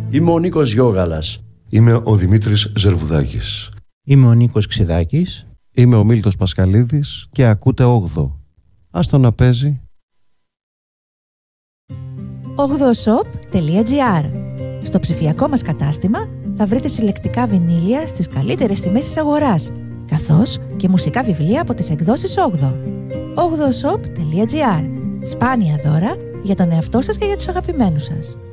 Είμαι ο Νίκος Γιώγαλας. Είμαι ο Δημήτρης Ζερβουδάκης. Είμαι ο Νίκος Ξηδάκης. Είμαι ο Μίλτος Πασχαλίδης και ακούτε 8. Άστο να παίζει. 8shop.gr. Στο ψηφιακό μας κατάστημα θα βρείτε συλλεκτικά βινίλια στις καλύτερες τιμές της αγοράς, καθώς και μουσικά βιβλία από τις εκδόσεις 8. 8shop.gr. Σπάνια δώρα για τον εαυτό σας και για τους αγαπημένους σας.